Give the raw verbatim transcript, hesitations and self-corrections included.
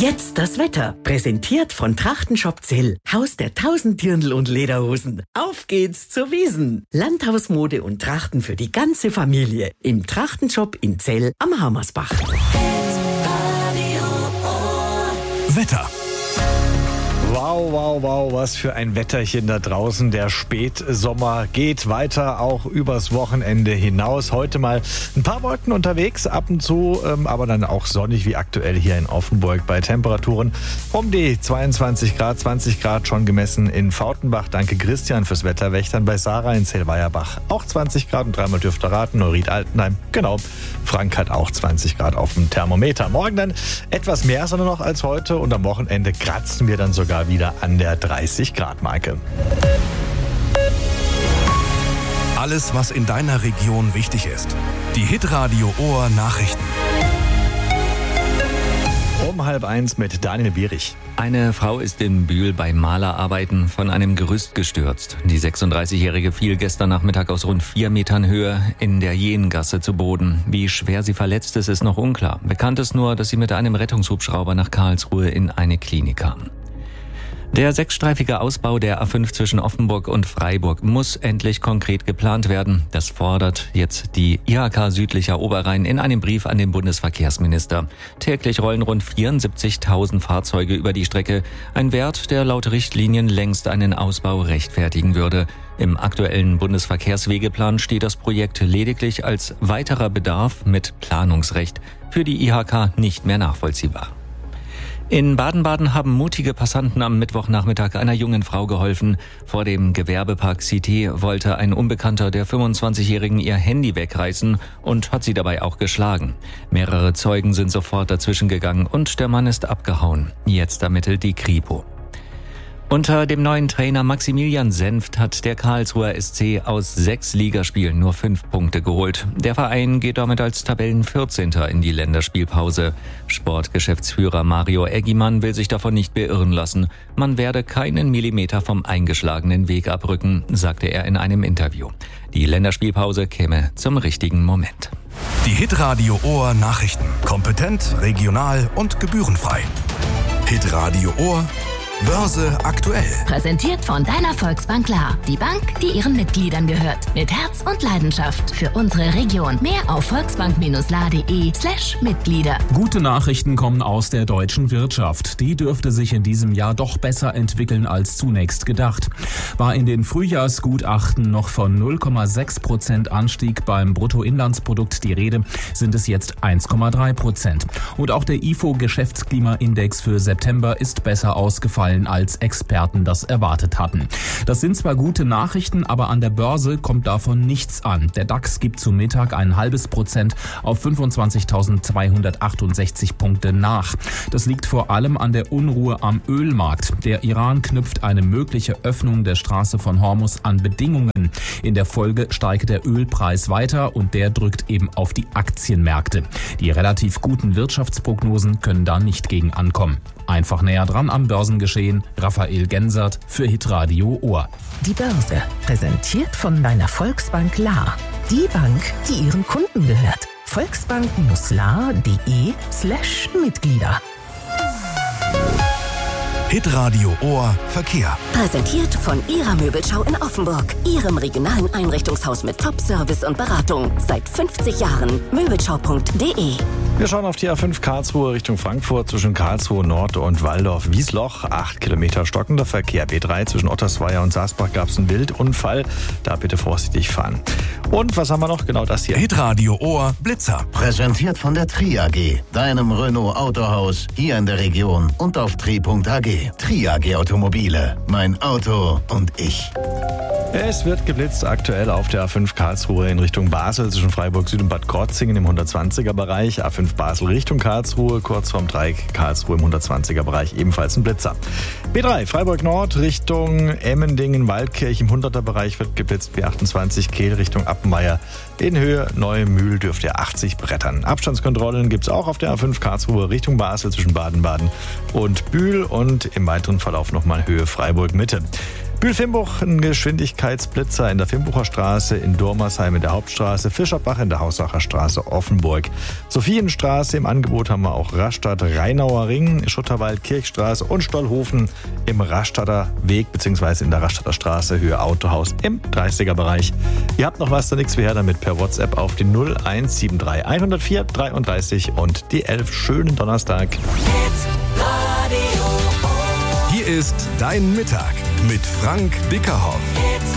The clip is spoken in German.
Jetzt das Wetter. Präsentiert von Trachtenshop Zell. Haus der tausend Dirndl und Lederhosen. Auf geht's zur Wiesn. Landhausmode und Trachten für die ganze Familie. Im Trachtenshop in Zell am Hammersbach. Wetter. Wow, wow, wow, was für ein Wetterchen da draußen. Der Spätsommer geht weiter, auch übers Wochenende hinaus. Heute mal ein paar Wolken unterwegs, ab und zu, ähm, aber dann auch sonnig wie aktuell hier in Offenburg bei Temperaturen um die zweiundzwanzig Grad, zwanzig Grad schon gemessen in Fautenbach. Danke Christian fürs Wetterwächtern. Bei Sarah in Zellweierbach auch zwanzig Grad und dreimal dürft ihr raten. Neuried Altenheim, genau. Frank hat auch zwanzig Grad auf dem Thermometer. Morgen dann etwas mehr Sonne noch als heute und am Wochenende kratzen wir dann sogar wieder an der dreißig Grad Marke. Alles, was in deiner Region wichtig ist. Die Hitradio Ohr Nachrichten. Um halb eins mit Daniel Bierich. Eine Frau ist in Bühl bei Malerarbeiten von einem Gerüst gestürzt. Die sechsunddreißigjährige fiel gestern Nachmittag aus rund vier Metern Höhe in der Jengasse zu Boden. Wie schwer sie verletzt ist, ist noch unklar. Bekannt ist nur, dass sie mit einem Rettungshubschrauber nach Karlsruhe in eine Klinik kam. Der sechsstreifige Ausbau der A fünf zwischen Offenburg und Freiburg muss endlich konkret geplant werden. Das fordert jetzt die I H K Südlicher Oberrhein in einem Brief an den Bundesverkehrsminister. Täglich rollen rund vierundsiebzigtausend Fahrzeuge über die Strecke. Ein Wert, der laut Richtlinien längst einen Ausbau rechtfertigen würde. Im aktuellen Bundesverkehrswegeplan steht das Projekt lediglich als weiterer Bedarf mit Planungsrecht für die I H K nicht mehr nachvollziehbar. In Baden-Baden haben mutige Passanten am Mittwochnachmittag einer jungen Frau geholfen. Vor dem Gewerbepark Cité wollte ein Unbekannter der fünfundzwanzigjährigen ihr Handy wegreißen und hat sie dabei auch geschlagen. Mehrere Zeugen sind sofort dazwischen gegangen und der Mann ist abgehauen. Jetzt ermittelt die Kripo. Unter dem neuen Trainer Maximilian Senft hat der Karlsruher S C aus sechs Ligaspielen nur fünf Punkte geholt. Der Verein geht damit als Tabellenvierzehnter in die Länderspielpause. Sportgeschäftsführer Mario Eggimann will sich davon nicht beirren lassen. Man werde keinen Millimeter vom eingeschlagenen Weg abrücken, sagte er in einem Interview. Die Länderspielpause käme zum richtigen Moment. Die Hitradio Ohr Nachrichten. Kompetent, regional und gebührenfrei. Hitradio Ohr Börse aktuell. Präsentiert von deiner Volksbank Klar. Die Bank, die ihren Mitgliedern gehört. Mit Herz und Leidenschaft für unsere Region. Mehr auf volksbank-la.de slash Mitglieder. Gute Nachrichten kommen aus der deutschen Wirtschaft. Die dürfte sich in diesem Jahr doch besser entwickeln als zunächst gedacht. War in den Frühjahrsgutachten noch von null Komma sechs Prozent Anstieg beim Bruttoinlandsprodukt die Rede, sind es jetzt eins Komma drei Prozent. Und auch der I F O-Geschäftsklimaindex für September ist besser ausgefallen, als Experten das erwartet hatten. Das sind zwar gute Nachrichten, aber an der Börse kommt davon nichts an. Der DAX gibt zu Mittag ein halbes Prozent auf fünfundzwanzigtausendzweihundertachtundsechzig Punkte nach. Das liegt vor allem an der Unruhe am Ölmarkt. Der Iran knüpft eine mögliche Öffnung der Straße von Hormuz an Bedingungen. In der Folge steigt der Ölpreis weiter und der drückt eben auf die Aktienmärkte. Die relativ guten Wirtschaftsprognosen können da nicht gegen ankommen. Einfach näher dran am Börsengeschehen. Raphael Gensert für Hitradio Ohr. Die Börse, präsentiert von deiner Volksbank Klar. Die Bank, die ihren Kunden gehört. volksbank-la.de slash Mitglieder. Hitradio Ohr Verkehr. Präsentiert von Ihrer Möbelschau in Offenburg. Ihrem regionalen Einrichtungshaus mit Top-Service und Beratung. Seit fünfzig Jahren. Möbelschau punkt de. Wir schauen auf die A fünf Karlsruhe Richtung Frankfurt zwischen Karlsruhe Nord und Waldorf-Wiesloch. Acht Kilometer stockender Verkehr. B drei zwischen Ottersweier und Saasbach gab es einen Wildunfall. Da bitte vorsichtig fahren. Und was haben wir noch? Genau das hier. Hitradio Ohr Blitzer. Präsentiert von der Tri A G. Deinem Renault Autohaus hier in der Region und auf tri punkt a g. Tri A G Automobile. Mein Auto und ich. Es wird geblitzt aktuell auf der A fünf Karlsruhe in Richtung Basel zwischen Freiburg Süd und Bad Krotzingen im hundertzwanziger Bereich. A fünf Basel Richtung Karlsruhe, kurz vorm Dreieck Karlsruhe im hundertzwanziger Bereich, ebenfalls ein Blitzer. B drei Freiburg Nord Richtung Emmendingen, Waldkirch im hunderter Bereich wird geblitzt. B achtundzwanzig Kehl Richtung Appenweier in Höhe Neumühl dürfte er achtzig brettern. Abstandskontrollen gibt es auch auf der A fünf Karlsruhe Richtung Basel zwischen Baden-Baden und Bühl und im weiteren Verlauf nochmal Höhe Freiburg Mitte. Bühl-Fimbuch, ein Geschwindigkeitsblitzer in der Fimbucher Straße, in Dormersheim in der Hauptstraße, Fischerbach in der Haussacher Straße, Offenburg. Sophienstraße im Angebot haben wir auch Rastatt, Rheinauer Ring, Schutterwald, Kirchstraße und Stollhofen im Rastatter Weg bzw. in der Rastatter Straße, Höhe Autohaus im dreißiger Bereich. Ihr habt noch was, dann nichts wie her damit per WhatsApp auf die null eins sieben drei hundertvier dreiunddreißig und die elf. Schönen Donnerstag. Hier ist Dein Mittag mit Frank Dickerhoff.